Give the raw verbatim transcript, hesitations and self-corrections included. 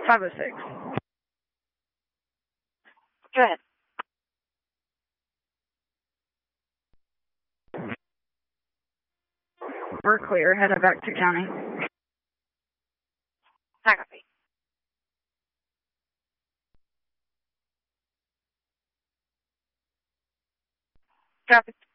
five oh six. Go ahead. We're clear. Headed back to county. I copy. Traffic